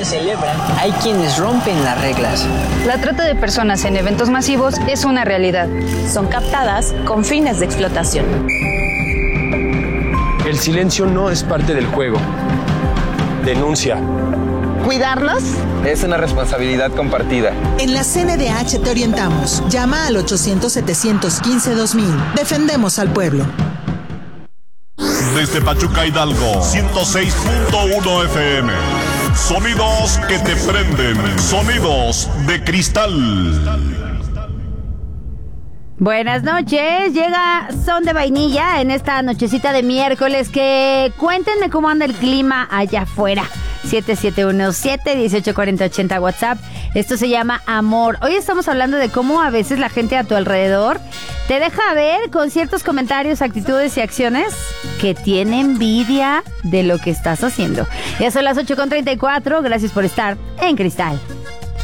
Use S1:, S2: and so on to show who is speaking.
S1: celebran, hay quienes rompen las reglas.
S2: La trata de personas en eventos masivos es una realidad.
S3: Son captadas con fines de explotación.
S4: El silencio no es parte del juego. Denuncia.
S5: ¿Cuidarnos?
S6: Es una responsabilidad compartida.
S7: En la CNDH te orientamos. Llama al 800-715-2000. Defendemos al pueblo.
S8: Desde Pachuca, Hidalgo, 106.1 FM. Sonidos que te prenden. Sonidos de cristal.
S9: Buenas noches, llega Son de Vainilla en esta nochecita de miércoles. Que cuéntenme cómo anda el clima allá afuera. 7717-184080 WhatsApp. Esto se llama amor. Hoy estamos hablando de cómo a veces la gente a tu alrededor te deja ver con ciertos comentarios, actitudes y acciones que tiene envidia de lo que estás haciendo. Ya son las 8:34. Gracias por estar en Cristal.